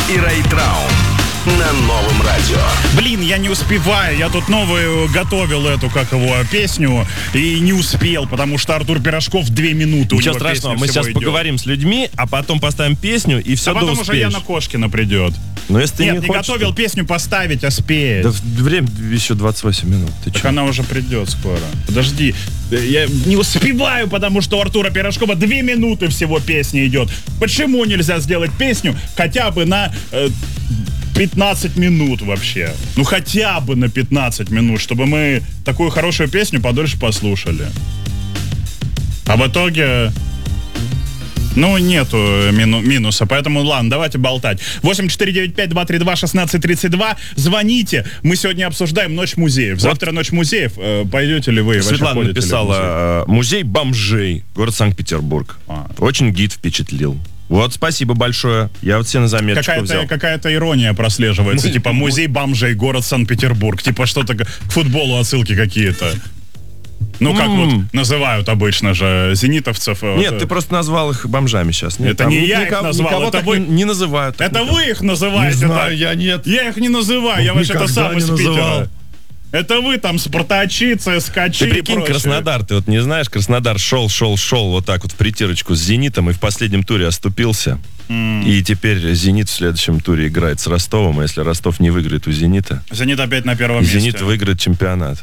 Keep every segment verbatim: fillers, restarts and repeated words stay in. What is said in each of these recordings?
и Рэй Траун на новом радио. Блин, я не успеваю. Я тут новую готовил эту, как его, песню и не успел, потому что Артур Пирожков две минуты. Ничего страшного, мы сейчас идет. поговорим с людьми, а потом поставим песню и все, а да потом успеешь. уже Яна Кошкина придет. Но если ты Нет, не, не хочешь, готовил то... песню поставить, а спеет. Да время еще двадцать восемь минут. Ты так чё? она уже придет скоро. Подожди, я не успеваю, потому что у Артура Пирожкова две минуты всего песни идет. Почему нельзя сделать песню хотя бы на э, пятнадцать минут вообще? Ну хотя бы на пятнадцать минут, чтобы мы такую хорошую песню подольше послушали. А в итоге... Ну, нету мину- минуса, поэтому, ладно, давайте болтать. восемь четыре девять пять два три два шестнадцать тридцать два. Звоните. Мы сегодня обсуждаем Ночь музеев. Завтра вот. Ночь музеев. Э, пойдете ли вы? Светлана написала: музей? музей бомжей, город Санкт-Петербург. А. Очень гид впечатлил. Вот, спасибо большое. Я вот все на заметочку какая-то, взял. Какая-то ирония прослеживается. Типа музей бомжей, город Санкт-Петербург. Типа что-то к футболу отсылки какие-то. Ну, как mm. вот называют обычно же зенитовцев. Нет, вот. Ты просто назвал их бомжами сейчас. Нет, это не я их назвал, это вы... Не, не называют. Это никого. Вы их называете. Не знаю, так. я нет. Я их не называю, я вообще-то сам из Питера. Называл. Это вы там спартачи, цскачи. Ты прикинь, Краснодар, ты вот не знаешь, Краснодар шел, шел, шел вот так вот в притирочку с Зенитом и в последнем туре оступился. Mm. И теперь Зенит в следующем туре играет с Ростовом, а если Ростов не выиграет у Зенита... Зенит опять на первом Зенит месте. Зенит выиграет чемпионат.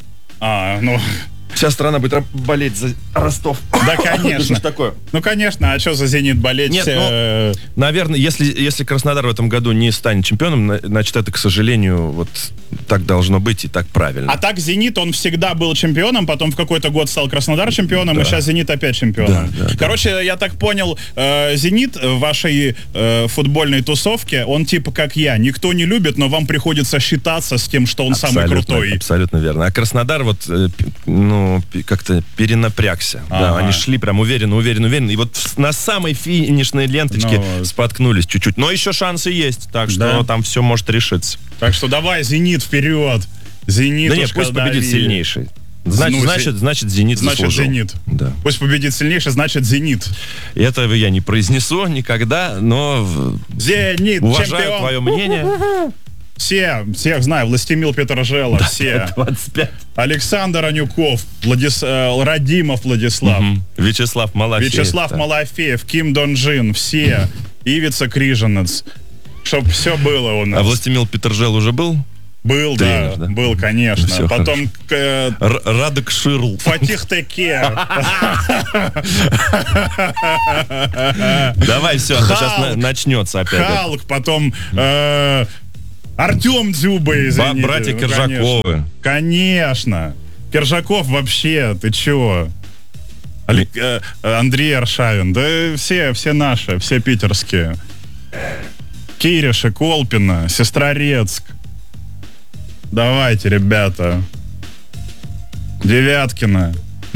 А, ну... Вся страна будет болеть за Ростов. Да, конечно. такое? Ну, конечно, а что за «Зенит» болеть? Нет, ну, наверное, если, если Краснодар в этом году не станет чемпионом, значит, это, к сожалению, вот так должно быть и так правильно. А так «Зенит», он всегда был чемпионом, потом в какой-то год стал Краснодар чемпионом, да. И сейчас «Зенит» опять чемпионом. Да, да, Короче, да. я так понял, э, «Зенит» в вашей э, футбольной тусовке, он типа как я, никто не любит, но вам приходится считаться с тем, что он абсолютно, самый крутой. Абсолютно верно. А Краснодар вот, э, ну, как-то перенапрягся. Ага. Да, они шли прям уверенно, уверенно, уверенно. И вот на самой финишной ленточке но... споткнулись чуть-чуть. Но еще шансы есть, так что да. там все может решиться. Так что давай, «Зенит», вперед! «Зенит» да нет, пусть победит дави. сильнейший. Значит, ну, значит, значит, «Зенит» значит, заслужил. «Зенит». Да. Пусть победит сильнейший, значит, «Зенит». Этого я не произнесу никогда, но «Зенит», уважаю чемпион. Твое мнение. Все, всех знаю, Властемил Петрожела, да, все. двадцать пять. Александр Анюков, Владис... Радимов Владислав. Угу. Вячеслав Малафеев. Вячеслав да. Малафеев, Ким Донжин, все. Ивица Крижанец. Чтоб все было у нас. А Властемил Петрожел уже был? Был, Тренер, да, да, был, конечно. Все потом... Э, Радек Ширл. Фатих Теке. Давай, все, сейчас начнется опять. Халк, потом... Артем Дзюба из Ба- Братья ну, Киржаковы. Конечно. Киржаков вообще, ты чего? Али, э, Андрей Аршавин. Да все, все наши, все питерские. Кириша, Колпина, Сестрорецк. Давайте, ребята. Девяткина.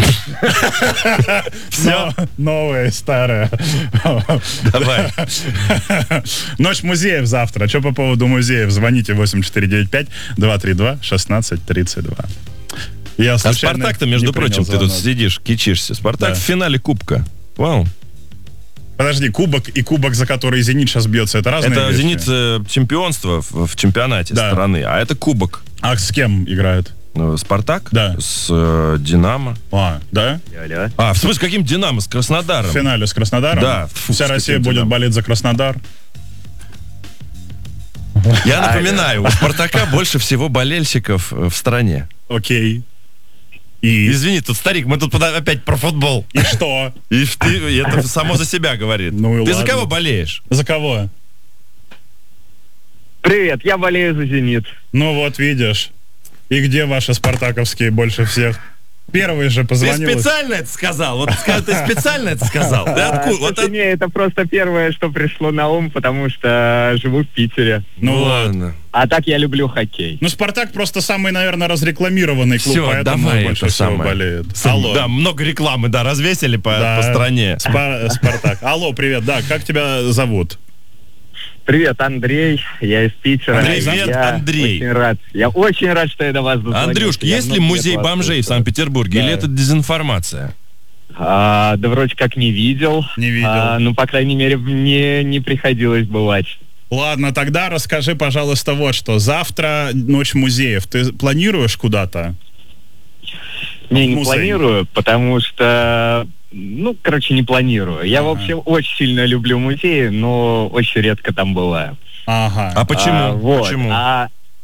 Все. Новое и старое. Давай. Ночь музеев завтра. Что по поводу музеев? Звоните восемь четыре девять пять два три два шестнадцать тридцать два. Я а Спартак-то, между прочим, ты тут сидишь, кичишься. Спартак да. в финале Кубка. Вау. Подожди, Кубок и Кубок, за который «Зенит» сейчас бьется, это разные Это вещи? «Зенит» э, чемпионство в, в чемпионате да. страны, а это Кубок. А с кем играет? Спартак да. с э, Динамо. А, да? А, в смысле, каким Динамо? С Краснодаром. В финале с Краснодаром? Да. Фу, Вся Россия будет Динамо. болеть за Краснодар. Я напоминаю, у Спартака больше всего болельщиков в стране. Окей. И... Извини, тут старик, мы тут опять про футбол. И что? И ты, это само за себя говорит. Ну, ты ладно. За кого болеешь? За кого? Привет, я болею за «Зенит». Ну вот, видишь. И где ваши спартаковские больше всех? Первый же позвонил. Ты специально это сказал? Вот ты специально это сказал? Ты откуда? Вот это... Не, это просто первое, что пришло на ум, потому что живу в Питере. Ну, ну ладно. А так я люблю хоккей. Ну, «Спартак» просто самый, наверное, разрекламированный клуб, все, поэтому давай больше всего самое. болеет. Сам, Алло. Да, много рекламы, да, развесили по, да. по стране. Спар- «Спартак». Алло, привет, да, как тебя зовут? Привет, Андрей, я из Питера. Привет, я Андрей. Очень рад. Я очень рад, что я до вас дозвонился. Андрюшка, есть ли музей бомжей в Санкт-Петербурге, да. или это дезинформация? А, да вроде как не видел. Не видел. А, ну, по крайней мере, мне не приходилось бывать. Ладно, тогда расскажи, пожалуйста, вот что. Завтра ночь музеев. Ты планируешь куда-то? Не, не Музей. планирую, потому что, ну, короче, не планирую. Я Ага. вообще очень сильно люблю музеи, но очень редко там бываю. Ага. А почему? А, вот. Почему? А,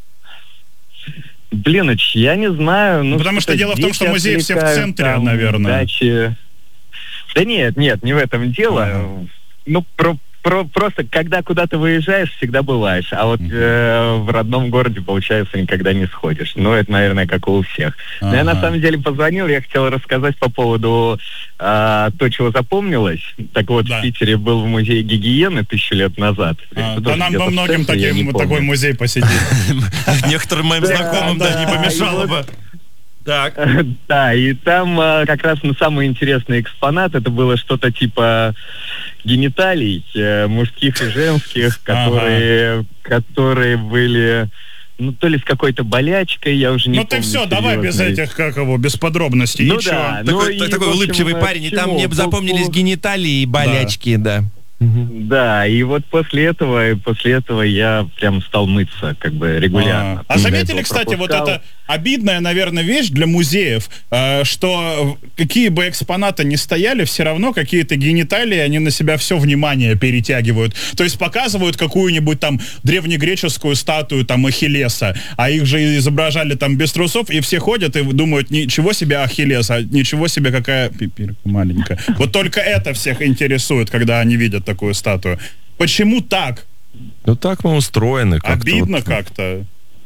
Блиныч, я не знаю. Ну, Потому что дело в том, дети что музеи все в отвлекают, центре, там, наверное. дачи. Да нет, нет, не в этом дело. Ага. Ну, про, про, просто когда куда-то выезжаешь, всегда бываешь. А вот э, в родном городе, получается, никогда не сходишь. Ну, это, наверное, как у всех. Но я Ага. на самом деле позвонил, я хотел рассказать по поводу э, то, чего запомнилось. Так вот, Да. в Питере был в музее гигиены тысячу лет назад. А, Это да тоже нам где-то по в многим центре, я не таким, помню. такой музей посетить. Некоторым моим Да, знакомым, да, да, не помешало и вот- бы. Так. Да, и там э, как раз ну, самый интересный экспонат, это было что-то типа гениталий, э, мужских и женских, которые, которые были, ну, то ли с какой-то болячкой, я уже не Ну ты помню. все, давай без серьезно. этих, как его, без подробностей. Ну И чё? да. Такой, Ну и, такой в общем, улыбчивый э, парень, и там чего? мне запомнились По- гениталии и болячки, да. Да, и вот после этого, и после этого я прям стал мыться, как бы регулярно. А, а До заметили, этого кстати, вот пропускал. это обидная, наверное, вещь для музеев, э, что какие бы экспонаты ни стояли, все равно какие-то гениталии, они на себя все внимание перетягивают. То есть показывают какую-нибудь там древнегреческую статую там Ахиллеса, а их же изображали там без трусов, и все ходят и думают, ничего себе Ахиллес, а ничего себе какая пипирка маленькая. Вот только это всех интересует, когда они видят такую статую. Почему так? Ну так мы устроены. как-то Обидно вот. как-то.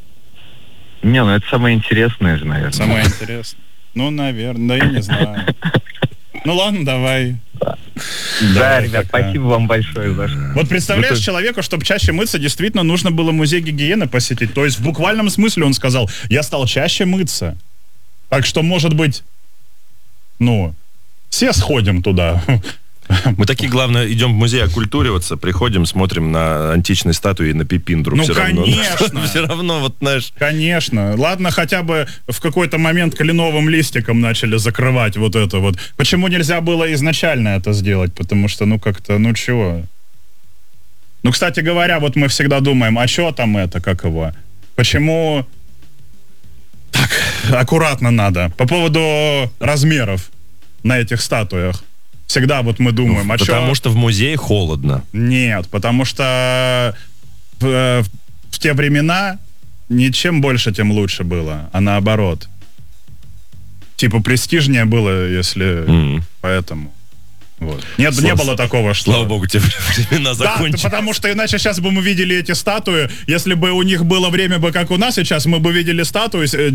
Не, ну это самое интересное же, наверное. Самое интересное. Ну, наверное, да я не знаю. Ну ладно, давай. Да, Давай, ребят, пока. спасибо вам большое за что. Вот представляешь, Это- человеку, чтобы чаще мыться, действительно нужно было музей гигиены посетить. То есть в буквальном смысле он сказал, я стал чаще мыться. Так что, может быть, ну, все сходим туда. Мы такие, главное, идем в музей оккультуриваться, приходим, смотрим на античные статуи и на Пипиндру. Ну, все равно. конечно. Все равно, вот, знаешь, Конечно. Ладно, хотя бы в какой-то момент кленовым листиком начали закрывать вот это вот. Почему нельзя было изначально это сделать? Потому что, ну, как-то, ну, чего? Ну, кстати говоря, вот мы всегда думаем, а что там это, как его? Почему так аккуратно надо? По поводу размеров на этих статуях. Всегда вот мы думаем, а чё- потому что в музее холодно. Нет, потому что в, э, в те времена не чем больше, тем лучше было, а наоборот. Типа престижнее было, если М. поэтому. Вот. Нет, Слава- не было такого, что... Слава богу, те времена Да, закончились. потому что иначе сейчас бы мы видели эти статуи, если бы у них было время бы, как у нас сейчас, мы бы видели статуи, э,